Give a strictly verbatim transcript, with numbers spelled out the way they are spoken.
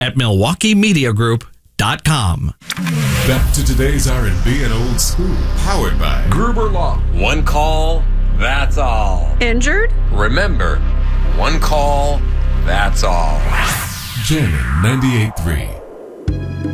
at milwaukee media group dot com. Back to today's R and B and old school, powered by Gruber Law. One call, that's all. Injured? Remember, one call, that's all. Jamming ninety-eight point three.